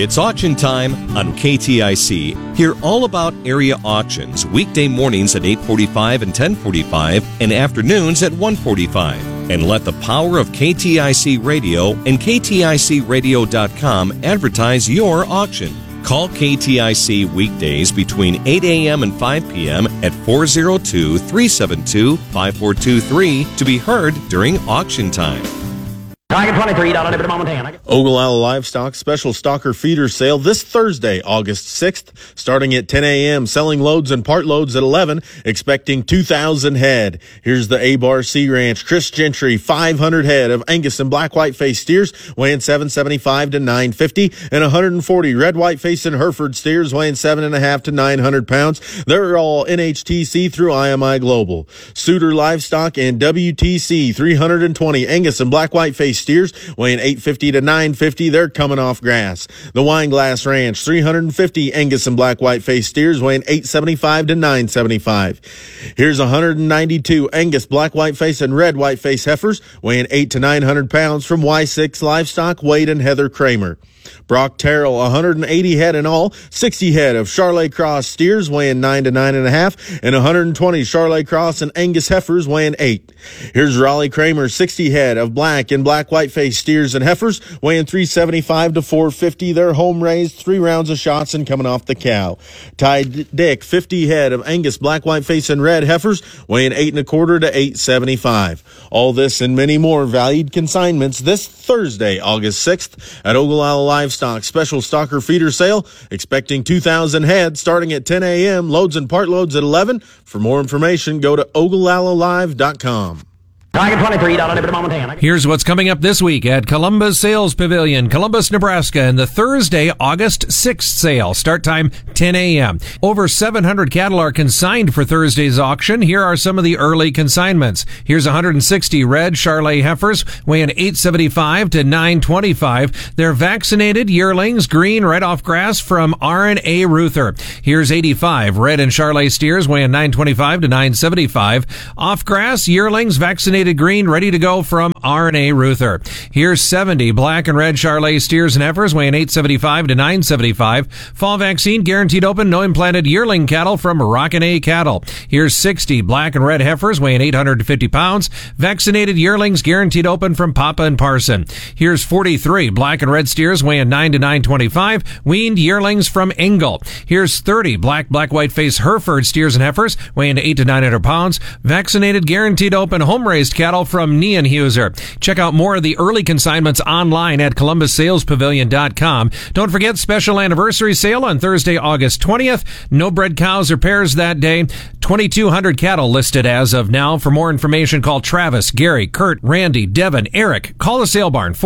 It's auction time on KTIC. Hear all about area auctions weekday mornings at 8:45 and 10:45 and afternoons at 1:45. And let the power of KTIC Radio and KTICradio.com advertise your auction. Call KTIC weekdays between 8 a.m. and 5 p.m. at 402-372-5423 to be heard during auction time. Ogallala Livestock Special Stalker Feeder Sale this Thursday, August 6th, starting at 10 a.m., selling loads and part loads at 11, expecting 2,000 head. Here's the A-Bar Sea Ranch Chris Gentry, 500 head of Angus and black white-faced steers weighing 775 to 950, and 140 red white-faced and Hereford steers weighing 7.5 to 900 pounds. They're all NHTC through IMI Global. Suitor Livestock and WTC, 320 Angus and black white-faced steers weighing 850 to 950. They're coming off grass. The Wineglass Ranch, 350 Angus and black white-faced steers weighing 875 to 975. Here's 192 Angus black white-faced and red white-faced heifers weighing 8 to 900 pounds from Y6 Livestock, Wade and Heather Kramer. Brock Terrell, 180 head in all, 60 head of Charolais Cross steers weighing 9 to 9.5, and 120 Charolais Cross and Angus heifers weighing 8. Here's Raleigh Kramer, 60 head of black and black white-faced steers and heifers weighing 375 to 450. They're home raised, 3 rounds of shots and coming off the cow. Ty Dick, 50 head of Angus black white-faced and red heifers weighing 8.25 to 875. All this and many more valued consignments this Thursday, August 6th at Ogallala Livestock Special Stalker Feeder Sale, expecting 2,000 head starting at 10 a.m., loads and part loads at 11. For more information, go to OgallaLalive.com. Here's what's coming up this week at Columbus Sales Pavilion, Columbus, Nebraska, and the Thursday, August 6th sale. Start time 10 a.m. Over 700 cattle are consigned for Thursday's auction. Here are some of the early consignments. Here's 160 red Charolais heifers weighing 875 to 925. They're vaccinated yearlings, green, right off grass from R&A Ruther. Here's 85 red and Charolais steers weighing 925 to 975. Off grass yearlings, vaccinated green, ready to go from R&A Ruther. Here's 70 black and red Charolais steers and heifers weighing 875 to 975. Fall vaccine guaranteed open, no implanted yearling cattle from Rockin' A Cattle. Here's 60 black and red heifers weighing 850 pounds. Vaccinated yearlings guaranteed open from Papa and Parson. Here's 43 black and red steers weighing 9 to 925. Weaned yearlings from Engel. Here's 30 black white-faced Hereford steers and heifers weighing 8 to 900 pounds. Vaccinated guaranteed open home-raised cattle from Neonhuser. Check out more of the early consignments online at ColumbusSalesPavilion.com. Don't forget special anniversary sale on Thursday, August 20th. No bred cows or pairs that day. 2,200 cattle listed as of now. For more information, call Travis, Gary, Kurt, Randy, Devin, Eric. Call the sale barn,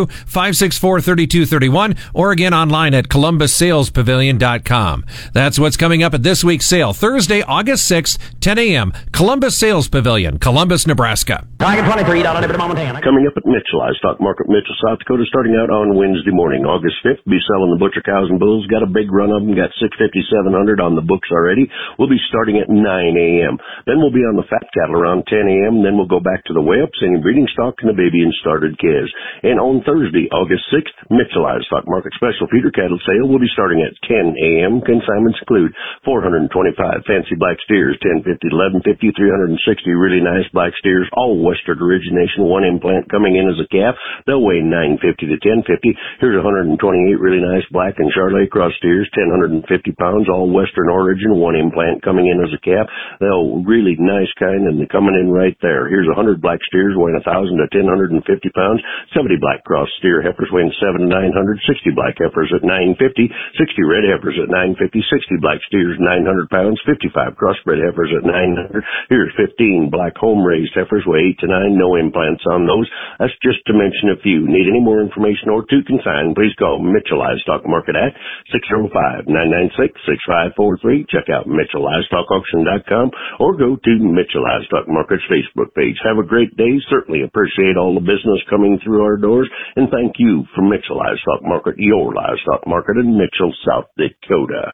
402-564-3231, or again online at ColumbusSalesPavilion.com. That's what's coming up at this week's sale. Thursday, August 6th, 10 a.m. Columbus Sales Pavilion, Columbus, Nebraska. Coming up at Mitchell Livestock Market, Mitchell, South Dakota, starting out on Wednesday morning, August 5th. Be selling the butcher cows and bulls. Got a big run of them. Got 650, 700 on the books already. We'll be starting at 9 a.m. Then we'll be on the fat cattle around 10 a.m. Then we'll go back to the weigh-ups and breeding stock and the baby and started calves. And on Thursday, August 6th, Mitchell Livestock Market Special Feeder Cattle Sale will be starting at 10 a.m. Consignments include 425 fancy black steers, 1050, 1150, 360 really nice black steers, all Western origination, one implant coming in as a calf. They'll weigh 950 to 1050. Here's 128 really nice black and Charolais Cross steers, 1,050 pounds, all Western origin, one implant coming in as a calf. They'll really nice kind, and they're coming in right there. Here's 100 black steers weighing 1,000 to 1,050 pounds, 70 black cross steer heifers weighing 7 to 900, 60 black heifers at 950, 60 red heifers at 950, 60 black steers 900 pounds, 55 crossbred heifers at 900. Here's 15 black home raised heifers weigh 8 to 9, no implants on those. That's just to mention a few. Need any more information or to consign, please call Mitchell Livestock Market at 605-996-6543. Check out MitchellLivestockAuction.com or go to Mitchell Livestock Market's Facebook page. Have a great day. Certainly appreciate all the business coming through our doors, and thank you for Mitchell Livestock Market, your livestock market in Mitchell, South Dakota.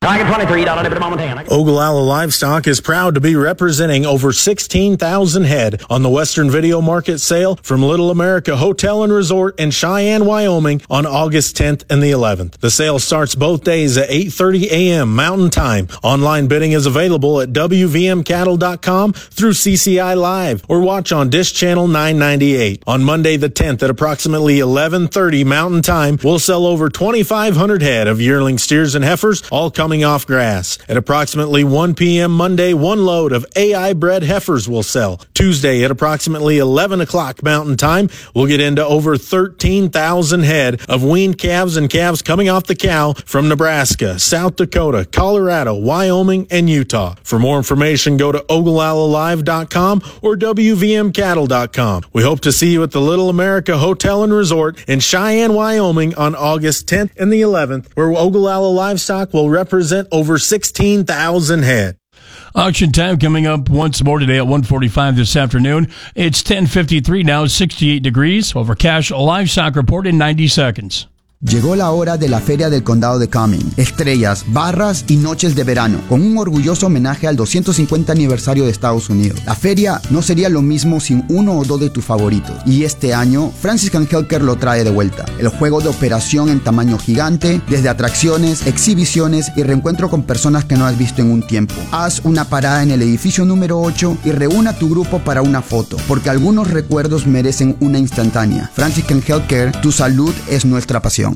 Ogallala Livestock is proud to be representing over 16,000 head on the West Western Video Market sale from Little America Hotel and Resort in Cheyenne, Wyoming on August 10th and the 11th. The sale starts both days at 8:30 a.m. Mountain Time. Online bidding is available at WVMCattle.com through CCI Live or watch on Dish Channel 998. On Monday the 10th at approximately 11:30 Mountain Time, we'll sell over 2,500 head of yearling steers and heifers, all coming off grass. At approximately 1 p.m. Monday, one load of AI bred heifers will sell. Tuesday at approximately 11 o'clock Mountain Time, we'll get into over 13,000 head of weaned calves and calves coming off the cow from Nebraska, South Dakota, Colorado, Wyoming, and Utah. For more information, go to OglalaLive.com or WVMCattle.com. We hope to see you at the Little America Hotel and Resort in Cheyenne, Wyoming on August 10th and the 11th, where Ogallala Livestock will represent over 16,000 head. Auction time coming up once more today at 1:45 this afternoon. It's 10:53 now, 68 degrees. Over Cash Livestock Report in 90 seconds. Llegó la hora de la Feria del Condado de Cumming. Estrellas, barras y noches de verano, con un orgulloso homenaje al 250 aniversario de Estados Unidos. La feria no sería lo mismo sin uno o dos de tus favoritos. Y este año, Francis & Healthcare lo trae de vuelta. El juego de operación en tamaño gigante, desde atracciones, exhibiciones y reencuentro con personas que no has visto en un tiempo. Haz una parada en el edificio número 8 y reúna a tu grupo para una foto, porque algunos recuerdos merecen una instantánea. Francis & Healthcare, tu salud es nuestra pasión.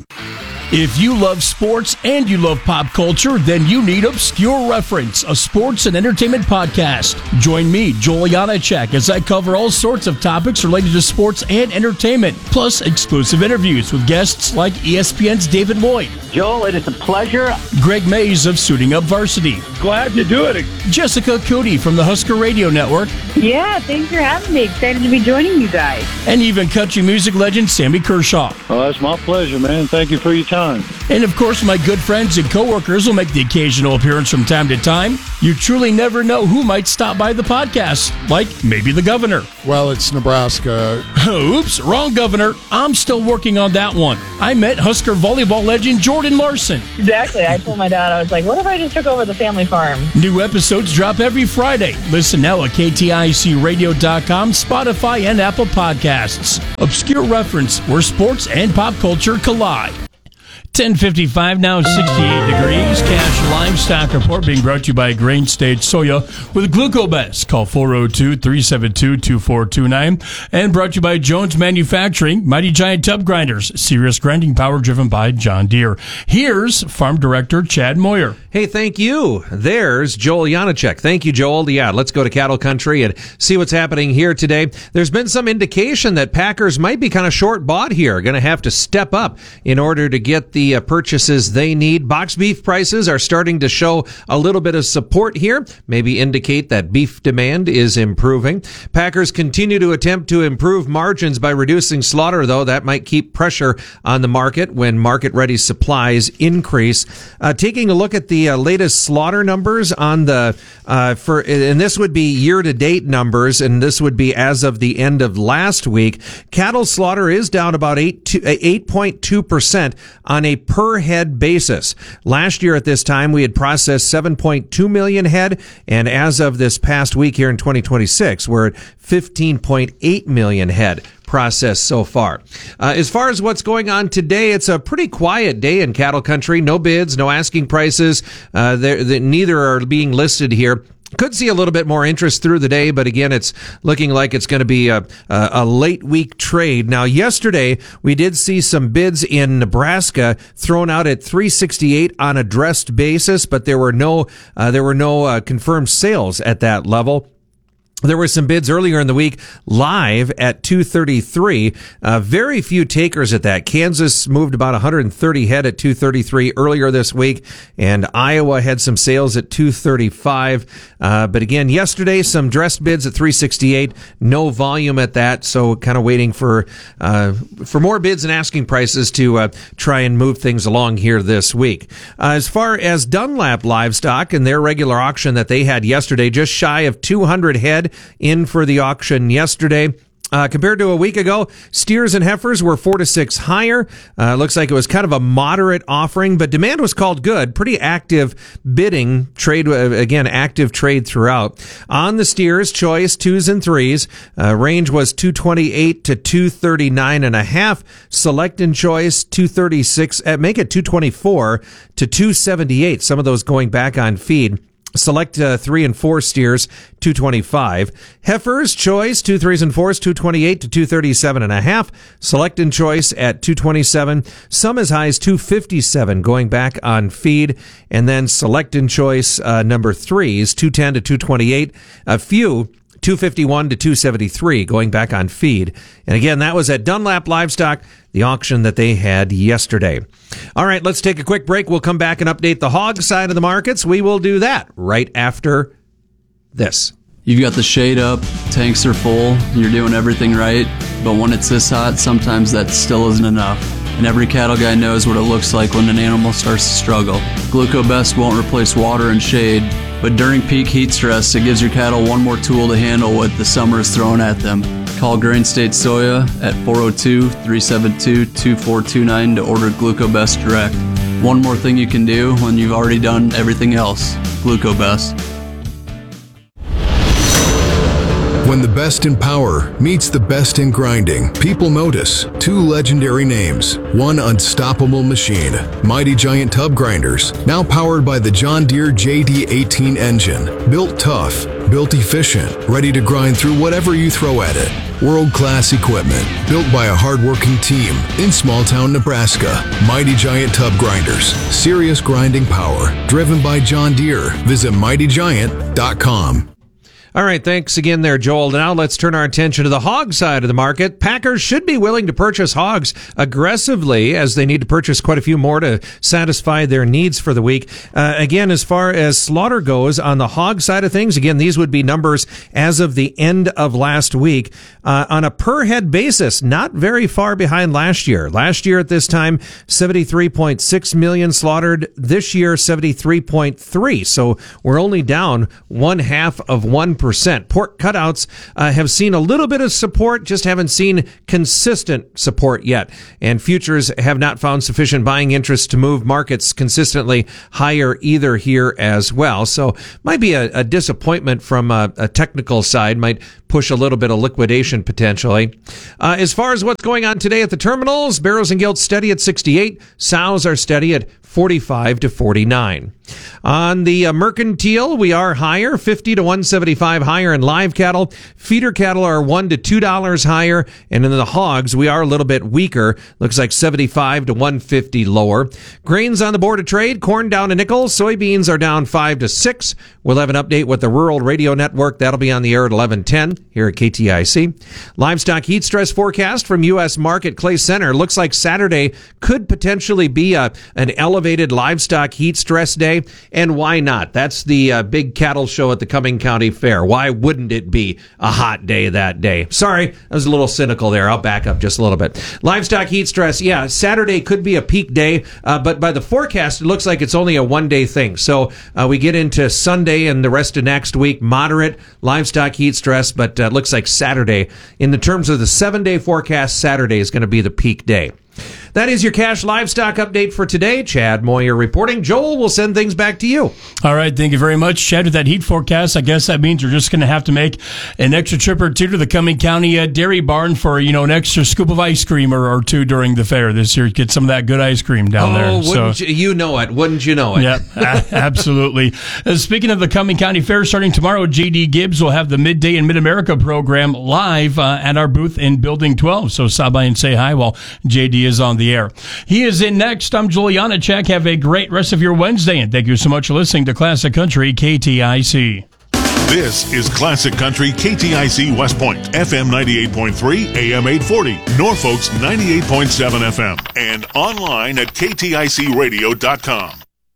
If you love sports and you love pop culture, then you need Obscure Reference, a sports and entertainment podcast. Join me, Joel Janacek, as I cover all sorts of topics related to sports and entertainment, plus exclusive interviews with guests like ESPN's David Lloyd. Joel, it is a pleasure. Greg Mays of Suiting Up Varsity. Glad to do it. Jessica Cootie from the Husker Radio Network. Yeah, thanks for having me. Excited to be joining you guys. And even country music legend Sammy Kershaw. Oh, that's my pleasure, man. Thank you for your time. And of course, my good friends and coworkers will make the occasional appearance from time to time. You truly never know who might stop by the podcast, like maybe the governor. Well, it's Nebraska. Oops, wrong governor. I'm still working on that one. I met Husker volleyball legend Jordan Larson. Exactly. I told my dad, I was like, what if I just took over the family farm? New episodes drop every Friday. Listen now at KTICradio.com, Spotify, and Apple Podcasts. Obscure Reference, where sports and pop culture collide. 10:55 now, 68 degrees. Cash Livestock Report being brought to you by Grain State Soya with Glucobest. Call 402-372-2429. And brought to you by Jones Manufacturing, Mighty Giant Tub Grinders, serious grinding power driven by John Deere. Here's Farm Director Chad Moyer. Hey, thank you. There's Joel Janacek. Thank you, Joel. Yeah, let's go to Cattle Country and see what's happening here today. There's been some indication that Packers might be kind of short bought here, going to have to step up in order to get the purchases they need. Box beef prices are starting to show a little bit of support here, maybe indicate that beef demand is improving. Packers continue to attempt to improve margins by reducing slaughter, though. That might keep pressure on the market when market-ready supplies increase. Taking a look at the latest slaughter numbers on the and this would be year-to-date numbers, and this would be as of the end of last week. Cattle slaughter is down about 8.2% on a per head basis. Last year at this time, we had processed 7.2 million head, and as of this past week here in 2026, we're at 15.8 million head processed so far. As far as what's going on today, it's a pretty quiet day in Cattle Country. No bids, no asking prices. Neither are being listed here. Could see a little bit more interest through the day, but again, it's looking like it's going to be a late week trade. Now, yesterday, we did see some bids in Nebraska thrown out at $368 on a dressed basis, but there were no confirmed sales at that level. There were some bids earlier in the week live at $233. Very few takers at that. Kansas moved about 130 head at $233 earlier this week, and Iowa had some sales at $235. But again, yesterday, some dressed bids at $368. No volume at that, so kind of waiting for more bids and asking prices to try and move things along here this week. As far as Dunlap Livestock and their regular auction that they had yesterday, just shy of 200 head in for the auction yesterday. Compared to a week ago, steers and heifers were 4 to 6 higher. Looks like it was kind of a moderate offering, but demand was called good. Pretty active bidding trade, again, active trade throughout. On the steers, choice 2s and 3s. Range was 228 to 239.5. Select and choice 236. Make it 224 to 278. Some of those going back on feed. Select 3 and 4 steers, 225. Heifers, choice, 2 3s and 4s, 228 to 237.5. Select and choice at 227. Some as high as 257 going back on feed. And then select and choice number 3s, 210 to 228. A few 251 to 273 going back on feed. And again, that was at Dunlap Livestock, the auction that they had yesterday. All right, let's take a quick break. We'll come back and update the hog side of the markets. We will do that right after this. You've got the shade up, tanks are full, you're doing everything right, but when it's this hot, sometimes that still isn't enough. And every cattle guy knows what it looks like when an animal starts to struggle. Glucobest won't replace water and shade, but during peak heat stress, it gives your cattle one more tool to handle what the summer is throwing at them. Call Grain State Soya at 402-372-2429 to order Glucobest direct. One more thing you can do when you've already done everything else. Glucobest. When the best in power meets the best in grinding, people notice two legendary names, one unstoppable machine, Mighty Giant Tub Grinders, now powered by the John Deere JD18 engine. Built tough, built efficient, ready to grind through whatever you throw at it. World-class equipment, built by a hard-working team in small-town Nebraska. Mighty Giant Tub Grinders, serious grinding power, driven by John Deere. Visit mightygiant.com. All right, thanks again there, Joel. Now let's turn our attention to the hog side of the market. Packers should be willing to purchase hogs aggressively as they need to purchase quite a few more to satisfy their needs for the week. Again, as far as slaughter goes on the hog side of things, again, these would be numbers as of the end of last week. On a per head basis, not very far behind last year. Last year at this time, 73.6 million slaughtered. This year, 73.3. So we're only down 1/2 of 1%. Pork cutouts have seen a little bit of support, just haven't seen consistent support yet. And futures have not found sufficient buying interest to move markets consistently higher either here as well. So might be a disappointment from a technical side, might push a little bit of liquidation potentially. As far as what's going on today at the terminals, barrows and gilts steady at 68. Sows are steady at 45 to 49. On the mercantile, we are higher, 50 to 175 higher in live cattle. Feeder cattle are $1 to $2 higher. And in the hogs, we are a little bit weaker. Looks like 75 to 150 lower. Grains on the board of trade, corn down a nickel. Soybeans are down 5 to 6. We'll have an update with the Rural Radio Network. That'll be on the air at 11:10 here at KTIC. Livestock heat stress forecast from U.S. Market Clay Center. Looks like Saturday could potentially be an elevated livestock heat stress day. And why not? That's the big cattle show at the Cumming County Fair. Why wouldn't it be a hot day that day? Sorry, I was a little cynical there. I'll back up just a little bit. Livestock heat stress, yeah, Saturday could be a peak day, but by the forecast, it looks like it's only a one-day thing. So we get into Sunday and the rest of next week, moderate livestock heat stress, but looks like Saturday, in the terms of the 7-day forecast, Saturday is going to be the peak day. That is your cash livestock update for today. Chad Moyer reporting. Joel, will send things back to you. All right, thank you very much, Chad. With that heat forecast, I guess that means we're just going to have to make an extra trip or two to the Cumming County Dairy Barn for, an extra scoop of ice cream or two during the fair this year. Get some of that good ice cream down there. Oh, wouldn't you know it? Wouldn't you know it? Yeah, absolutely. Speaking of the Cumming County Fair, starting tomorrow, J.D. Gibbs will have the Midday in Mid-America program live at our booth in Building 12. So stop by and say hi while J.D. is on the air. He is in next. I'm Juliana Check. Have a great rest of your Wednesday, and thank you so much for listening to Classic Country KTIC. This is Classic Country KTIC West Point, FM 98.3, AM 840, Norfolk's 98.7 FM, and online at KTICradio.com.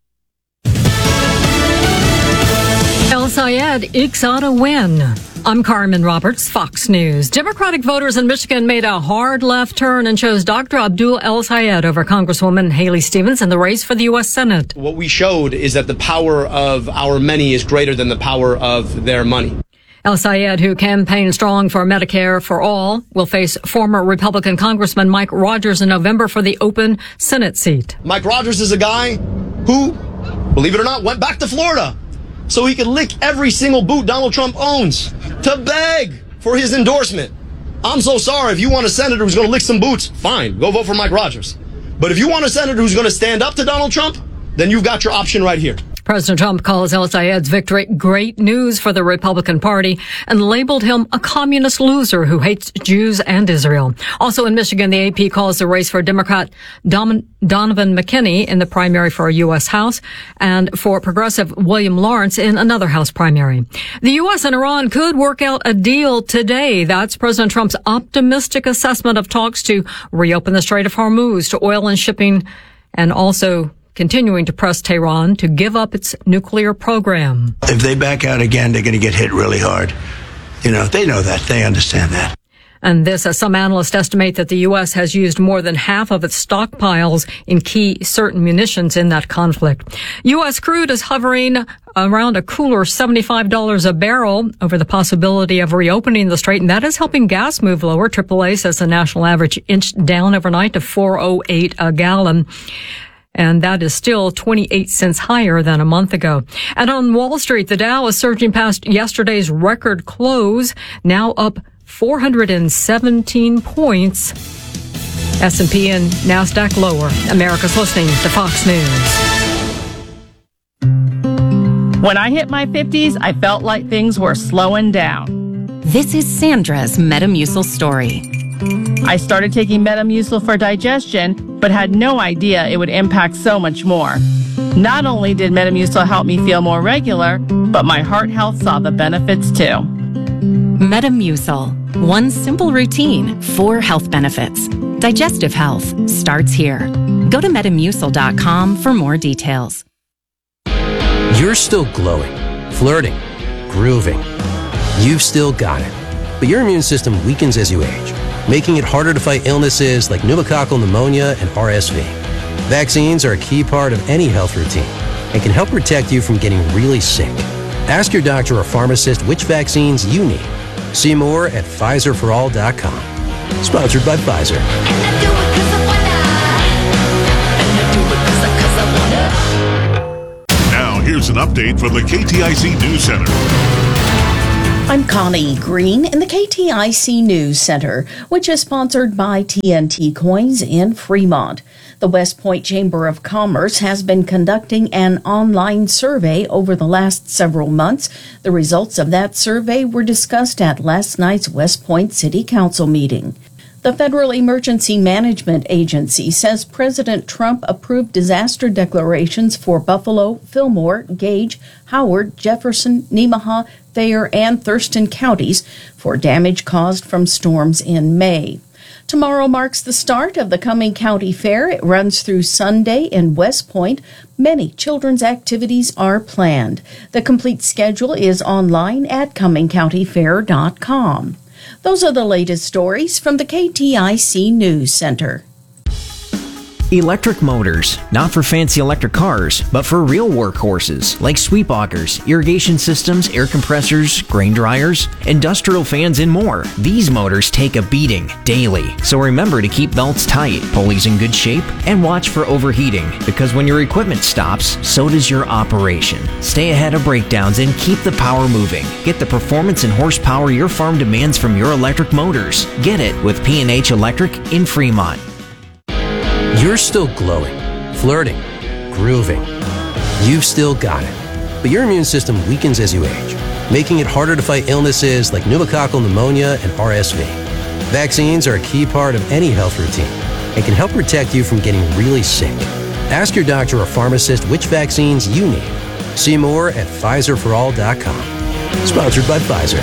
El Sayed ekes out a win. I'm Carmen Roberts, Fox News. Democratic voters in Michigan made a hard left turn and chose Dr. Abdul El Sayed over Congresswoman Haley Stevens in the race for the U.S. Senate. What we showed is that the power of our many is greater than the power of their money. El Sayed, who campaigned strong for Medicare for all, will face former Republican Congressman Mike Rogers in November for the open Senate seat. Mike Rogers is a guy who, believe it or not, went back to Florida so he could lick every single boot Donald Trump owns to beg for his endorsement. I'm so sorry. If you want a senator who's going to lick some boots, fine, go vote for Mike Rogers. But if you want a senator who's going to stand up to Donald Trump, then you've got your option right here. President Trump calls El Sayed's victory great news for the Republican Party and labeled him a communist loser who hates Jews and Israel. Also in Michigan, the AP calls the race for Democrat Donovan McKinney in the primary for a U.S. House and for progressive William Lawrence in another House primary. The U.S. and Iran could work out a deal today. That's President Trump's optimistic assessment of talks to reopen the Strait of Hormuz to oil and shipping, and also continuing to press Tehran to give up its nuclear program. If they back out again, they're going to get hit really hard. They know that. They understand that. And this, as some analysts estimate that the U.S. has used more than half of its stockpiles in key certain munitions in that conflict. U.S. crude is hovering around a cooler $75 a barrel over the possibility of reopening the strait, and that is helping gas move lower. AAA says the national average inched down overnight to $4.08 a gallon. And that is still 28 cents higher than a month ago. And on Wall Street, the Dow is surging past yesterday's record close, now up 417 points. S&P and NASDAQ lower. America's listening to Fox News. When I hit my 50s, I felt like things were slowing down. This is Sandra's Metamucil story. I started taking Metamucil for digestion, but had no idea it would impact so much more. Not only did Metamucil help me feel more regular, but my heart health saw the benefits too. Metamucil. One simple routine, 4 health benefits. Digestive health starts here. Go to Metamucil.com for more details. You're still glowing, flirting, grooving. You've still got it. But your immune system weakens as you age, making it harder to fight illnesses like pneumococcal pneumonia and RSV. Vaccines are a key part of any health routine and can help protect you from getting really sick. Ask your doctor or pharmacist which vaccines you need. See more at PfizerForAll.com. Sponsored by Pfizer. Now, here's an update from the KTIC News Center. I'm Connie Green in the KTIC News Center, which is sponsored by TNT Coins in Fremont. The West Point Chamber of Commerce has been conducting an online survey over the last several months. The results of that survey were discussed at last night's West Point City Council meeting. The Federal Emergency Management Agency says President Trump approved disaster declarations for Buffalo, Fillmore, Gage, Howard, Jefferson, Nemaha, Thayer, and Thurston counties for damage caused from storms in May. Tomorrow marks the start of the Cumming County Fair. It runs through Sunday in West Point. Many children's activities are planned. The complete schedule is online at CummingCountyFair.com. Those are the latest stories from the KTIC News Center. Electric motors, not for fancy electric cars, but for real workhorses like sweep augers, irrigation systems, air compressors, grain dryers, industrial fans, and more. These motors take a beating daily, so remember to keep belts tight, pulleys in good shape, and watch for overheating, because when your equipment stops, so does your operation. Stay ahead of breakdowns and keep the power moving. Get the performance and horsepower your farm demands from your electric motors. Get it with P&H Electric in Fremont. You're still glowing, flirting, grooving. You've still got it. But your immune system weakens as you age, making it harder to fight illnesses like pneumococcal pneumonia and RSV. Vaccines are a key part of any health routine and can help protect you from getting really sick. Ask your doctor or pharmacist which vaccines you need. See more at PfizerForAll.com. Sponsored by Pfizer.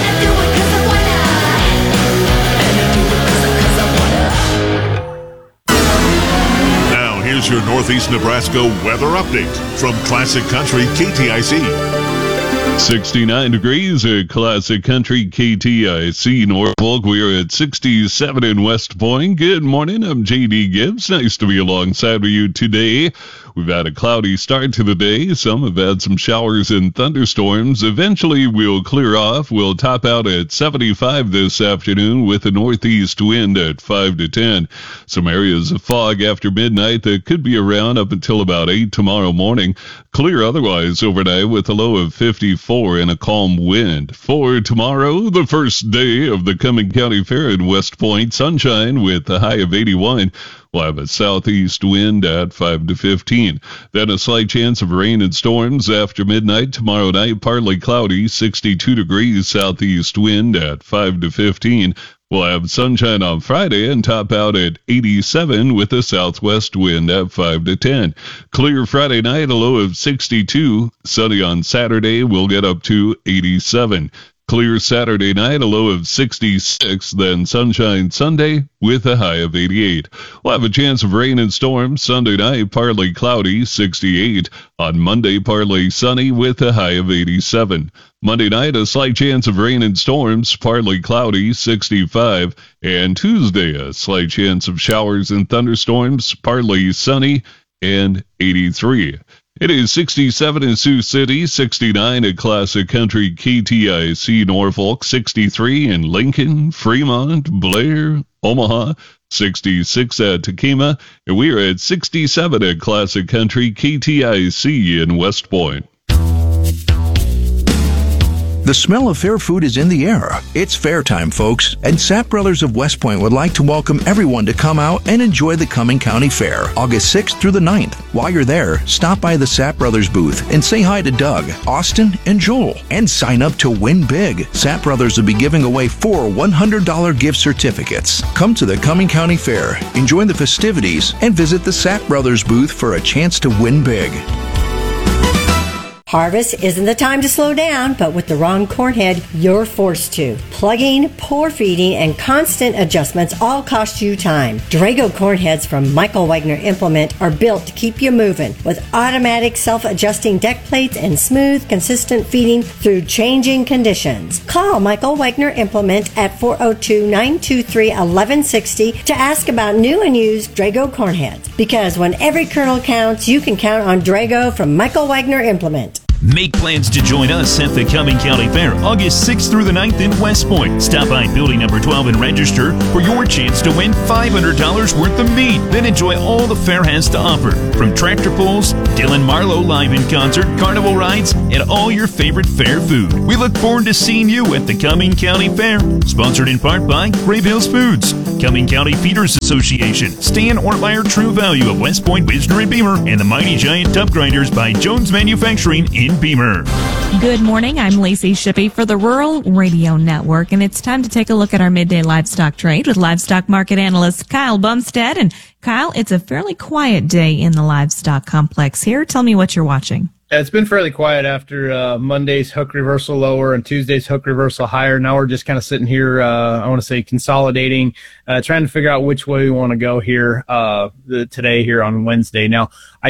Here's your Northeast Nebraska weather update from Classic Country KTIC. 69 degrees at Classic Country KTIC Norfolk. We are at 67 in West Point. Good morning. I'm J.D. Gibbs. Nice to be alongside with you today. We've had a cloudy start to the day. Some have had some showers and thunderstorms. Eventually, we'll clear off. We'll top out at 75 this afternoon with a northeast wind at 5 to 10. Some areas of fog after midnight that could be around up until about 8 tomorrow morning. Clear otherwise overnight with a low of 54 and a calm wind. For tomorrow, the first day of the Cumming County Fair in West Point, sunshine with a high of 81. We'll have a southeast wind at 5 to 15. Then a slight chance of rain and storms after midnight. Tomorrow night, partly cloudy, 62 degrees, southeast wind at 5 to 15. We'll have sunshine on Friday and top out at 87 with a southwest wind at 5 to 10. Clear Friday night, a low of 62. Sunny on Saturday, we'll get up to 87. Clear Saturday night, a low of 66, then sunshine Sunday with a high of 88. We'll have a chance of rain and storms Sunday night, partly cloudy, 68. On Monday, partly sunny with a high of 87. Monday night, a slight chance of rain and storms, partly cloudy, 65. And Tuesday, a slight chance of showers and thunderstorms, partly sunny, and 83. It is 67 in Sioux City, 69 at Classic Country KTIC Norfolk, 63 in Lincoln, Fremont, Blair, Omaha, 66 at Tequima, and we are at 67 at Classic Country KTIC in West Point. The smell of fair food is in the air. It's fair time, folks, and Sapp Brothers of West Point would like to welcome everyone to come out and enjoy the Cumming County Fair, August 6th through the 9th. While you're there, stop by the Sapp Brothers booth and say hi to Doug, Austin, and Joel, and sign up to win big. Sapp Brothers will be giving away 4 $100 gift certificates. Come to the Cumming County Fair, enjoy the festivities, and visit the Sapp Brothers booth for a chance to win big. Harvest isn't the time to slow down, but with the wrong corn head, you're forced to. Plugging, poor feeding, and constant adjustments all cost you time. Drago corn heads from Michael Wagner Implement are built to keep you moving with automatic self-adjusting deck plates and smooth, consistent feeding through changing conditions. Call Michael Wagner Implement at 402-923-1160 to ask about new and used Drago corn heads. Because when every kernel counts, you can count on Drago from Michael Wagner Implement. Make plans to join us at the Cumming County Fair, August 6th through the 9th in West Point. Stop by Building Number 12 and register for your chance to win $500 worth of meat. Then enjoy all the fair has to offer, from tractor pulls, Dylan Marlowe live in concert, carnival rides, and all your favorite fair food. We look forward to seeing you at the Cumming County Fair, sponsored in part by Brave Hills Foods, Cumming County Feeders Association, Stan Ortmeyer True Value of West Point, Wisner, and Beamer, and the Mighty Giant Tub Grinders by Jones Manufacturing in Beamer. Good morning. I'm Lacey Shippey for the Rural Radio Network, and it's time to take a look at our midday livestock trade with livestock market analyst Kyle Bumstead. And Kyle, it's a fairly quiet day in the livestock complex here. Tell me what you're watching. It's been fairly quiet after Monday's hook reversal lower and Tuesday's hook reversal higher. Now we're just kind of sitting here, I want to say consolidating, trying to figure out which way we want to go here today here on Wednesday. Now, I